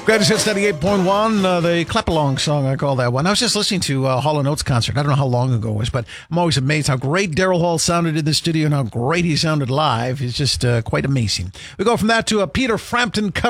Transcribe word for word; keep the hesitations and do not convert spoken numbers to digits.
Greatest Hits ninety-eight point one, uh, the clap-along song, I call that one. I was just listening to uh, Hall and Oates concert. I don't know how long ago it was, but I'm always amazed how great Daryl Hall sounded in the studio and how great he sounded live. It's just uh, quite amazing. We go from that to a Peter Frampton cover.